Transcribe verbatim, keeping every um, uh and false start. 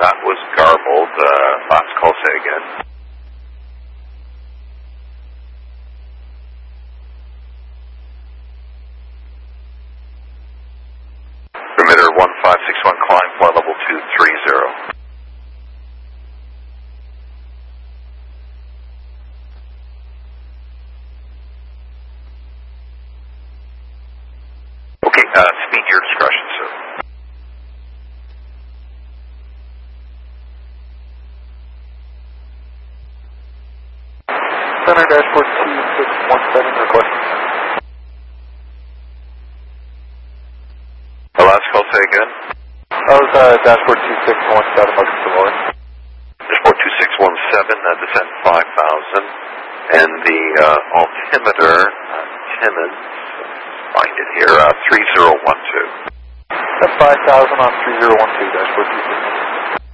that was garbled. Uh, last call, say again. Emitter one five six one, climb flight level two three zero. Okay, uh, speed your discretion, sir. Center dashboard two six one seven, requesting. The last call, say again. That was uh, dashboard two six one seven, looking for Lord. Dashboard two six one seven, uh, descent five thousand. And the uh, altimeter, uh, Timmins, find it here, uh, three zero one two. five thousand on three zero one two, dashboard two six